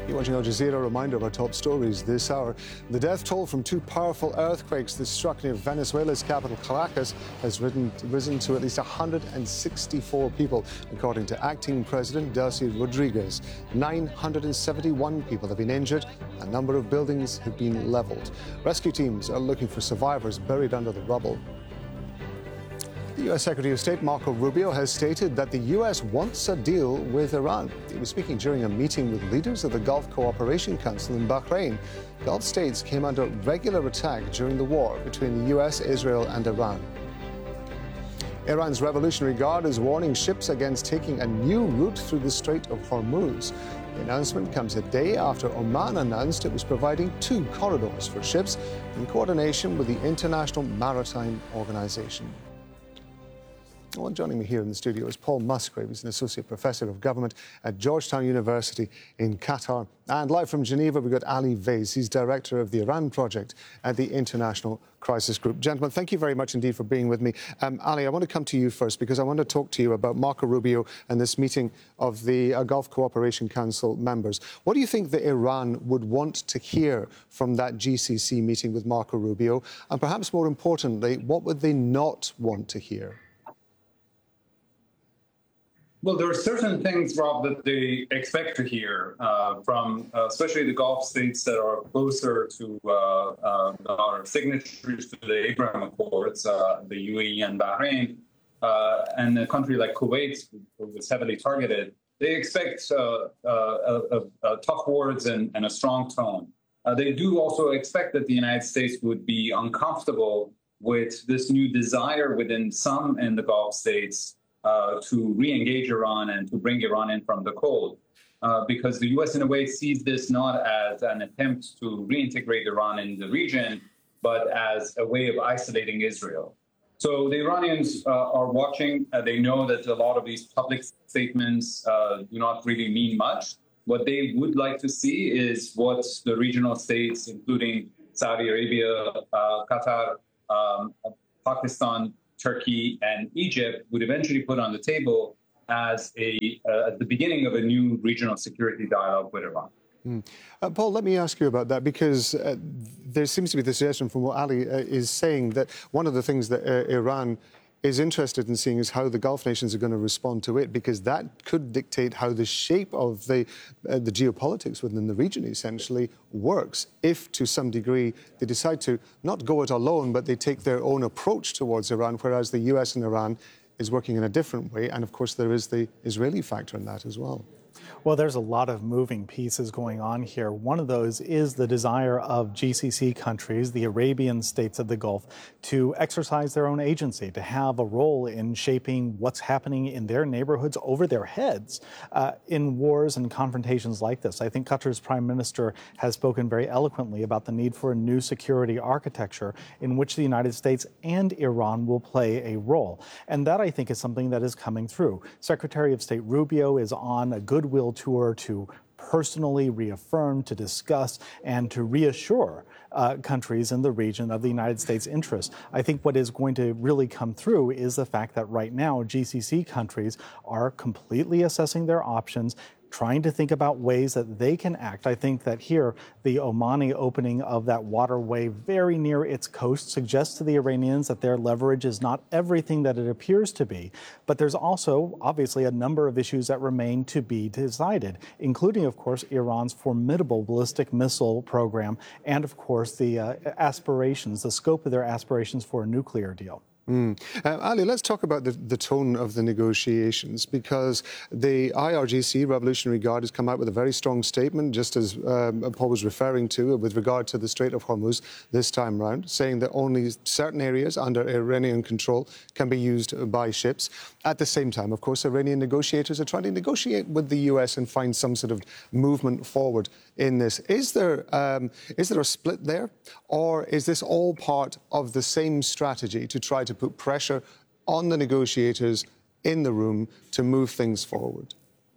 You're watching Al Jazeera. Reminder of our top stories this hour. The death toll from two powerful earthquakes that struck near Venezuela's capital, Caracas, has risen to at least 164 people, according to acting President Delcy Rodriguez. 971 people have been injured. A number of buildings have been leveled. Rescue teams are looking for survivors buried under the rubble. The U.S. Secretary of State Marco Rubio has stated that the U.S. wants a deal with Iran. He was speaking during a meeting with leaders of the Gulf Cooperation Council in Bahrain. Gulf states came under regular attack during the war between the U.S., Israel and Iran. Iran's Revolutionary Guard is warning ships against taking a new route through the Strait of Hormuz. The announcement comes a day after Oman announced it was providing 2 corridors for ships in coordination with the International Maritime Organization. Well, joining me here in the studio is Paul Musgrave. He's an Associate Professor of Government at Georgetown University in Qatar. And live from Geneva, we've got Ali Vaiz. He's Director of the Iran Project at the International Crisis Group. Gentlemen, thank you very much indeed for being with me. Ali, I want to come to you first because I want to talk to you about Marco Rubio and this meeting of the Gulf Cooperation Council members. What do you think that Iran would want to hear from that GCC meeting with Marco Rubio? And perhaps more importantly, what would they not want to hear? Well, there are certain things, Rob, that they expect to hear from especially the Gulf states that are closer to our signatories to the Abraham Accords, the UAE and Bahrain, and a country like Kuwait, who was heavily targeted. They expect tough words and a strong tone. They do also expect that the United States would be uncomfortable with this new desire within some in the Gulf states to re-engage Iran and to bring Iran in from the cold. Because the U.S. in a way sees this not as an attempt to reintegrate Iran in the region, but as a way of isolating Israel. So the Iranians are watching. They know that a lot of these public statements do not really mean much. What they would like to see is what the regional states, including Saudi Arabia, Qatar, Pakistan, Turkey and Egypt would eventually put on the table as at the beginning of a new regional security dialogue with Iran. Paul, let me ask you about that because there seems to be the suggestion from what Ali is saying that one of the things that Iran is interested in seeing is how the Gulf nations are going to respond to it, because that could dictate how the shape of the geopolitics within the region essentially works. If, to some degree, they decide to not go it alone, but they take their own approach towards Iran, whereas the US and Iran is working in a different way. And, of course, there is the Israeli factor in that as well. Well, there's a lot of moving pieces going on here. One of those is the desire of GCC countries, the Arabian states of the Gulf, to exercise their own agency, to have a role in shaping what's happening in their neighborhoods over their heads in wars and confrontations like this. I think Qatar's Prime Minister has spoken very eloquently about the need for a new security architecture in which the United States and Iran will play a role. And that, I think, is something that is coming through. Secretary of State Rubio is on a goodwill tour to personally reaffirm, to discuss, and to reassure countries in the region of the United States' interest. I think what is going to really come through is the fact that right now GCC countries are completely assessing their options, trying to think about ways that they can act. I think that here, the Omani opening of that waterway very near its coast suggests to the Iranians that their leverage is not everything that it appears to be. But there's also, obviously, a number of issues that remain to be decided, including, of course, Iran's formidable ballistic missile program and, of course, the aspirations, the scope of their aspirations for a nuclear deal. Ali, let's talk about the tone of the negotiations, because the IRGC, Revolutionary Guard, has come out with a very strong statement, just as Paul was referring to, with regard to the Strait of Hormuz this time round, saying that only certain areas under Iranian control can be used by ships. At the same time, of course, Iranian negotiators are trying to negotiate with the US and find some sort of movement forward in this. Is there a split there, or is this all part of the same strategy to try to put pressure on the negotiators in the room to move things forward?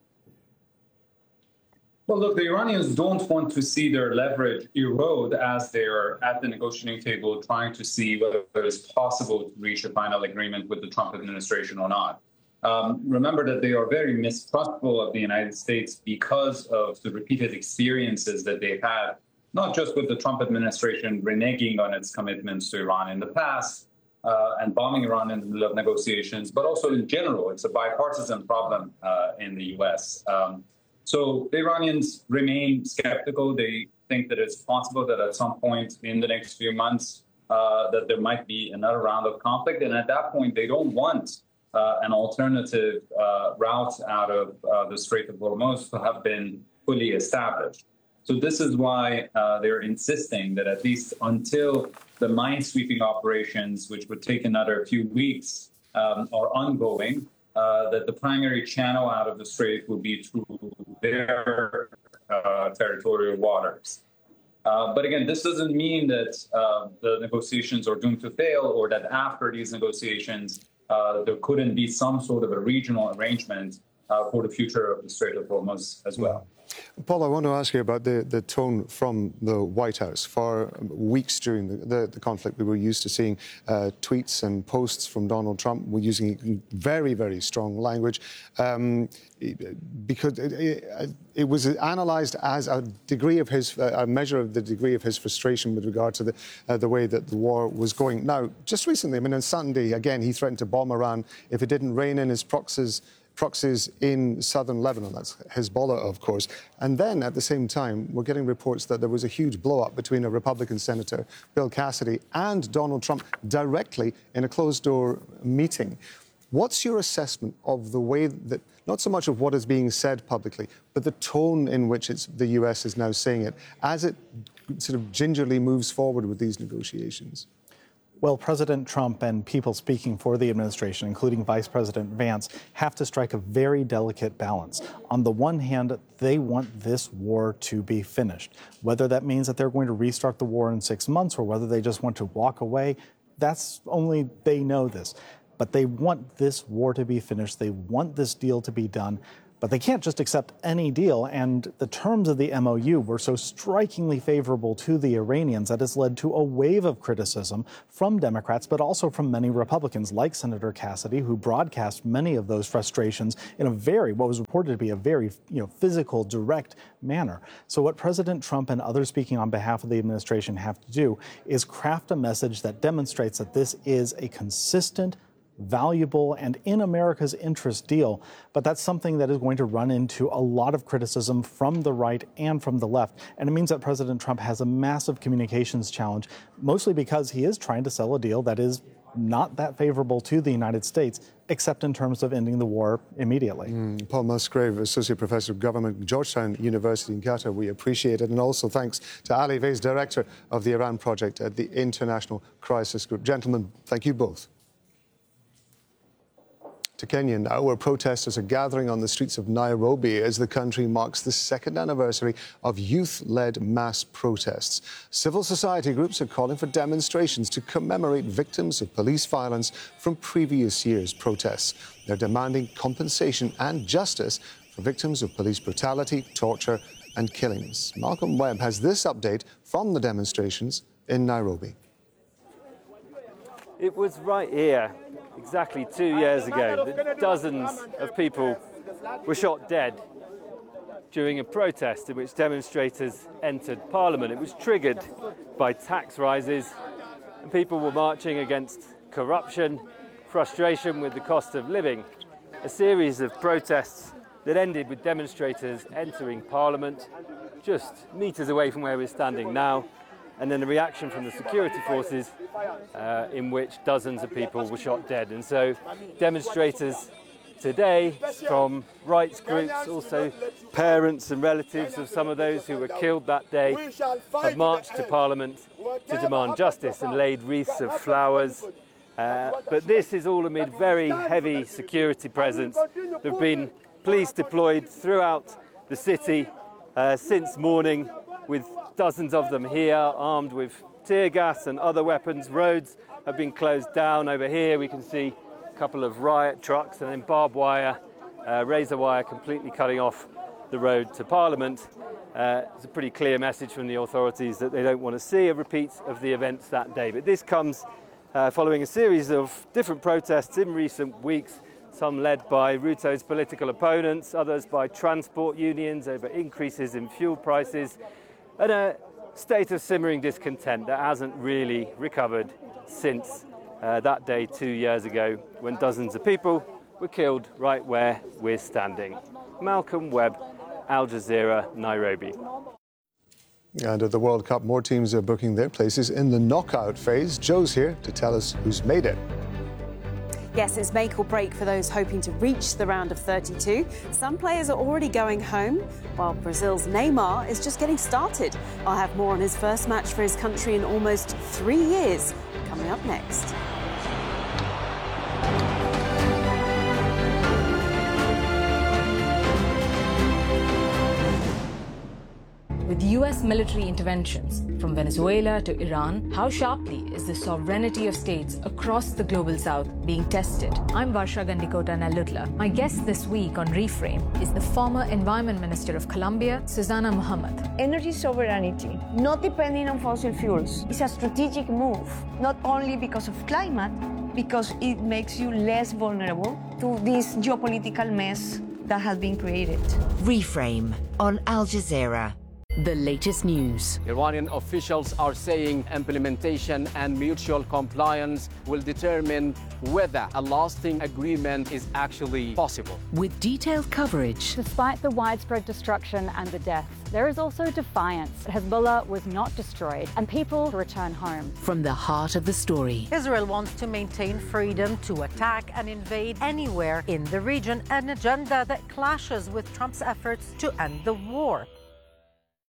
Well, look, the Iranians don't want to see their leverage erode as they're at the negotiating table trying to see whether it's possible to reach a final agreement with the Trump administration or not. Remember that they are very mistrustful of the United States because of the repeated experiences that they've had, not just with the Trump administration reneging on its commitments to Iran in the past and bombing Iran in the middle of negotiations, but also in general. It's a bipartisan problem in the U.S. So the Iranians remain skeptical. They think that it's possible that at some point in the next few months that there might be another round of conflict. And at that point, they don't want an alternative route out of the Strait of Hormuz to have been fully established. So this is why they're insisting that at least until the mine-sweeping operations, which would take another few weeks, are ongoing, that the primary channel out of the strait will be through their territorial waters. But again, this doesn't mean that the negotiations are doomed to fail, or that after these negotiations, there couldn't be some sort of a regional arrangement for the future of the Strait of Hormuz as well. Paul, I want to ask you about the tone from the White House. For weeks during the conflict, we were used to seeing tweets and posts from Donald Trump. We're using very, very strong language because it was analysed as a degree of a measure of the degree of his frustration with regard to the way that the war was going. Now, just recently, I mean, on Sunday, again, he threatened to bomb Iran if it didn't rein in his proxies in southern Lebanon. That's Hezbollah, of course. And then, at the same time, we're getting reports that there was a huge blow-up between a Republican Senator, Bill Cassidy, and Donald Trump directly in a closed-door meeting. What's your assessment of the way that, not so much of what is being said publicly, but the tone in which the US is now saying it, as it sort of gingerly moves forward with these negotiations? Well, President Trump and people speaking for the administration, including Vice President Vance, have to strike a very delicate balance. On the one hand, they want this war to be finished. Whether that means that they're going to restart the war in 6 months or whether they just want to walk away, that's only they know this. But they want this war to be finished. They want this deal to be done. But they can't just accept any deal, and the terms of the MOU were so strikingly favorable to the Iranians that has led to a wave of criticism from Democrats, but also from many Republicans, like Senator Cassidy, who broadcast many of those frustrations in what was reported to be a very physical, direct manner. So what President Trump and others speaking on behalf of the administration have to do is craft a message that demonstrates that this is a consistent, valuable, and in America's interest deal. But that's something that is going to run into a lot of criticism from the right and from the left. And it means that President Trump has a massive communications challenge, mostly because he is trying to sell a deal that is not that favorable to the United States, except in terms of ending the war immediately. Paul Musgrave, Associate Professor of Government, Georgetown University in Qatar, we appreciate it. And also thanks to Ali Vaiz, Director of the Iran Project at the International Crisis Group. Gentlemen, thank you both. To Kenya now, where protesters are gathering on the streets of Nairobi as the country marks the second anniversary of youth-led mass protests. Civil society groups are calling for demonstrations to commemorate victims of police violence from previous years' protests. They're demanding compensation and justice for victims of police brutality, torture and killings. Malcolm Webb has this update from the demonstrations in Nairobi. It was right here, exactly 2 years ago, that dozens of people were shot dead during a protest in which demonstrators entered Parliament. It was triggered by tax rises, and people were marching against corruption, frustration with the cost of living. A series of protests that ended with demonstrators entering Parliament just metres away from where we're standing now, and then a reaction from the security forces in which dozens of people were shot dead. And so demonstrators today from rights groups, also parents and relatives of some of those who were killed that day, have marched to Parliament to demand justice and laid wreaths of flowers. But this is all amid very heavy security presence. There have been police deployed throughout the city since morning, with dozens of them here armed with tear gas and other weapons. Roads have been closed down. Over here we can see a couple of riot trucks and then barbed wire, razor wire completely cutting off the road to Parliament. It's a pretty clear message from the authorities that they don't want to see a repeat of the events that day. But this comes following a series of different protests in recent weeks some led by Ruto's political opponents, others by transport unions over increases in fuel prices, and a state of simmering discontent that hasn't really recovered since that day 2 years ago when dozens of people were killed right where we're standing. Malcolm Webb, Al Jazeera, Nairobi. And at the World Cup, more teams are booking their places in the knockout phase. Joe's here to tell us who's made it. Yes, it's make or break for those hoping to reach the round of 32. Some players are already going home, while Brazil's Neymar is just getting started. I'll have more on his first match for his country in almost 3 years, coming up next. With US military interventions from Venezuela to Iran, how sharply is the sovereignty of states across the global south being tested? I'm Varsha Gandikota Nalutla. My guest this week on Reframe is the former Environment Minister of Colombia, Susana Muhammad. Energy sovereignty, not depending on fossil fuels, is a strategic move, not only because of climate, because it makes you less vulnerable to this geopolitical mess that has been created. Reframe on Al Jazeera. The latest news. Iranian officials are saying implementation and mutual compliance will determine whether a lasting agreement is actually possible. With detailed coverage. Despite the widespread destruction and the death, there is also defiance. Hezbollah was not destroyed and people return home. From the heart of the story. Israel wants to maintain freedom to attack and invade anywhere in the region, an agenda that clashes with Trump's efforts to end the war.